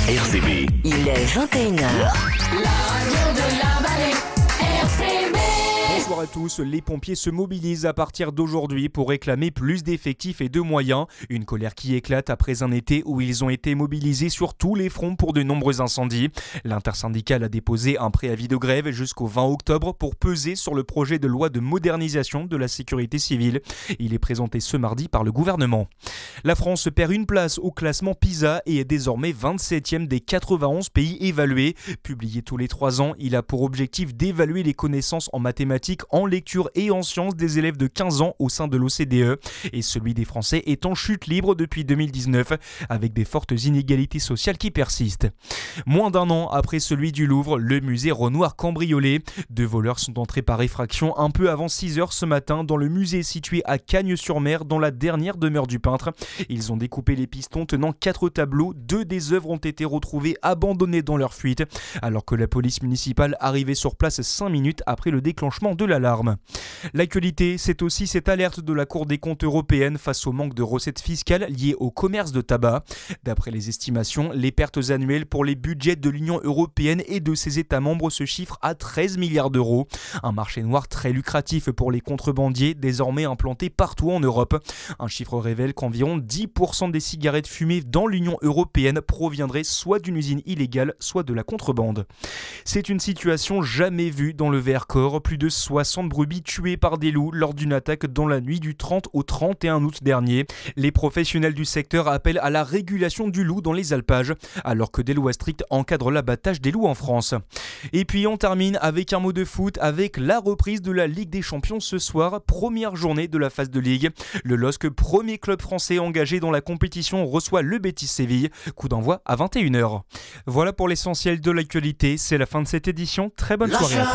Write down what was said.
RCB. Il est 21h. La radio de la vallée, RCB. Bonsoir à tous, les pompiers se mobilisent à partir d'aujourd'hui pour réclamer plus d'effectifs et de moyens. Une colère qui éclate après un été où ils ont été mobilisés sur tous les fronts pour de nombreux incendies. L'intersyndicale a déposé un préavis de grève jusqu'au 20 octobre pour peser sur le projet de loi de modernisation de la sécurité civile. Il est présenté ce mardi par le gouvernement. La France perd une place au classement PISA et est désormais 27e des 91 pays évalués. Publié tous les 3 ans, il a pour objectif d'évaluer les connaissances en mathématiques, en lecture et en sciences des élèves de 15 ans au sein de l'OCDE. Et celui des Français est en chute libre depuis 2019, avec des fortes inégalités sociales qui persistent. Moins d'un an après celui du Louvre, le musée Renoir cambriolé. 2 voleurs sont entrés par effraction un peu avant 6h ce matin dans le musée situé à Cagnes-sur-Mer, dans la dernière demeure du peintre. Ils ont découpé les pistons tenant 4 tableaux. 2 des œuvres ont été retrouvées abandonnées dans leur fuite, alors que la police municipale arrivait sur place 5 minutes après le déclenchement de l'alarme. L'actualité, c'est aussi cette alerte de la Cour des comptes européenne face au manque de recettes fiscales liées au commerce de tabac. D'après les estimations, les pertes annuelles pour les budgets de l'Union européenne et de ses États membres se chiffrent à 13 milliards d'euros. Un marché noir très lucratif pour les contrebandiers, désormais implantés partout en Europe. Un chiffre révèle qu'environ 10% des cigarettes fumées dans l'Union européenne proviendraient soit d'une usine illégale, soit de la contrebande. C'est une situation jamais vue dans le Vercors. Plus de 60 brebis tuées par des loups lors d'une attaque dans la nuit du 30 au 31 août dernier. Les professionnels du secteur appellent à la régulation du loup dans les alpages, alors que des lois strictes encadrent l'abattage des loups en France. Et puis on termine avec un mot de foot, avec la reprise de la Ligue des Champions ce soir, première journée de la phase de Ligue. Le LOSC, premier club français engagé dans la compétition, reçoit le Betis Séville. Coup d'envoi à 21h. Voilà pour l'essentiel de l'actualité, c'est la fin de cette édition. Très bonne soirée à tous.